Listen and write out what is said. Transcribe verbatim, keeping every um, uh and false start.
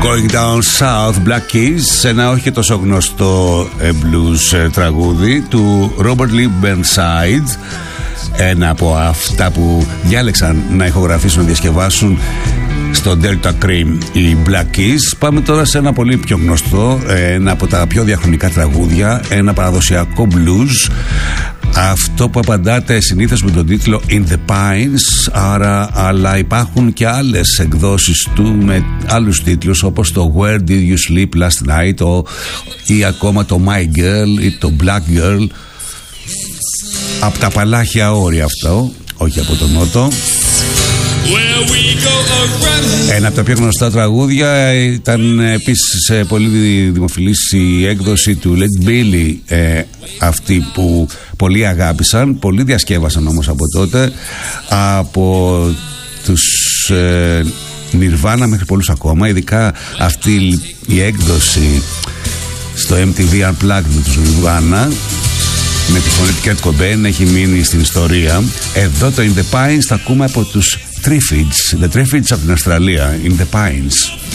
Going Down South, Black Keys, ένα όχι και τόσο γνωστό blues τραγούδι του Robert Lee Burnside, ένα από αυτά που διάλεξαν να ηχογραφήσουν, να διασκευάσουν στο Delta Cream οι Black Keys. Πάμε τώρα σε ένα πολύ πιο γνωστό, ένα από τα πιο διαχρονικά τραγούδια, ένα παραδοσιακό blues, αυτό που απαντάτε συνήθως με τον τίτλο In the Pines, άρα, αλλά υπάρχουν και άλλες εκδόσεις του με άλλους τίτλους, όπως το Where Did You Sleep Last Night ο, ή ακόμα το My Girl ή το Black Girl. Από τα Παλάχια όρια αυτό, όχι από τον Νότο. Ένα από τα πιο γνωστά τραγούδια. Ήταν επίσης πολύ δημοφιλής η έκδοση του Led Billy, ε, αυτή που πολλοί αγάπησαν, πολλοί διασκεύασαν όμως από τότε, από τους ε, Nirvana μέχρι πολλούς ακόμα, ειδικά αυτή η έκδοση στο εμ τι βι Unplugged με τους Nirvana, με τη φωνή του Kurt Cobain, έχει μείνει στην ιστορία. Εδώ το In the Pines θα ακούμε από τους Triffids, The Triffids από την Αυστραλία, In the Pines.